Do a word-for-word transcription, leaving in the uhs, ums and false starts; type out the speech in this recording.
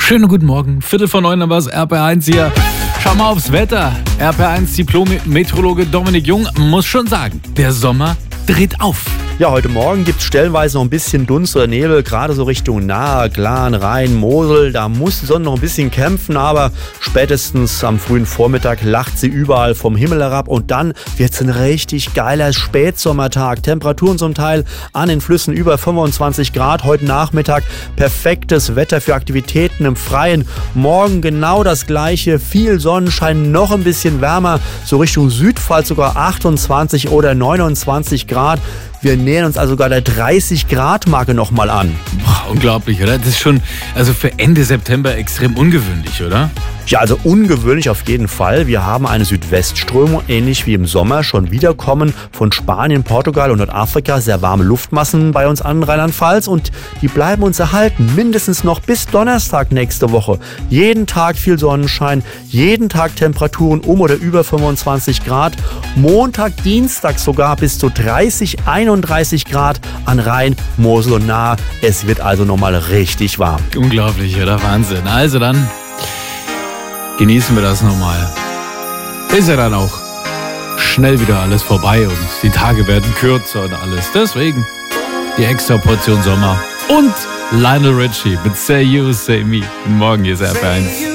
Schönen guten Morgen, Viertel vor neun, dann war es R P eins hier. Schau mal aufs Wetter. R P eins Diplom-Meteorologe Dominik Jung muss schon sagen, der Sommer dreht auf. Ja, heute Morgen gibt es stellenweise noch ein bisschen Dunst oder Nebel, gerade so Richtung Nahe, Glan, Rhein, Mosel. Da muss die Sonne noch ein bisschen kämpfen, aber spätestens am frühen Vormittag lacht sie überall vom Himmel herab und dann wird es ein richtig geiler Spätsommertag. Temperaturen zum Teil an den Flüssen über fünfundzwanzig Grad. Heute Nachmittag perfektes Wetter für Aktivitäten im Freien. Morgen genau das gleiche, viel Sonnenschein, noch ein bisschen wärmer, so Richtung Südpfalz sogar achtundzwanzig oder neunundzwanzig Grad. Wir nähern uns also sogar der dreißig Grad Marke nochmal an. Boah, unglaublich, oder? Das ist schon, also für Ende September extrem ungewöhnlich, oder? Ja, also ungewöhnlich auf jeden Fall. Wir haben eine Südwestströmung, ähnlich wie im Sommer, schon wiederkommen von Spanien, Portugal und Nordafrika. Sehr warme Luftmassen bei uns an Rheinland-Pfalz und die bleiben uns erhalten, mindestens noch bis Donnerstag nächste Woche. Jeden Tag viel Sonnenschein, jeden Tag Temperaturen um oder über fünfundzwanzig Grad. Montag, Dienstag sogar bis zu dreißig, einunddreißig Grad an Rhein, Mosel und Nahe. Es wird also nochmal richtig warm. Unglaublich, oder? Wahnsinn. Also dann genießen wir das nochmal. Ist ja dann auch schnell wieder alles vorbei und die Tage werden kürzer und alles. Deswegen die extra Portion Sommer und Lionel Richie mit Say You, Say Me. Morgen hier ist R P eins.